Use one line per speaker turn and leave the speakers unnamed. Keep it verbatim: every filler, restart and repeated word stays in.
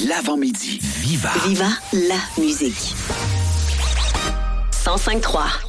l'avant-midi. Viva.
Viva la musique. cent cinq trois.